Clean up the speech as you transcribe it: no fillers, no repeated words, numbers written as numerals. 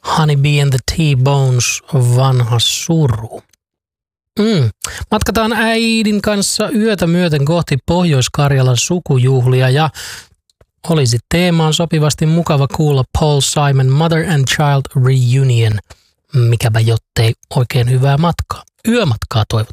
Honey Bee and the T-Bones, vanha suru. Matkataan äidin kanssa yötä myöten kohti Pohjois-Karjalan sukujuhlia ja olisi teemaan sopivasti mukava kuulla Paul Simon Mother and Child Reunion. Mikäpä jottei, oikein hyvää matkaa. Yömatkaa toivotan.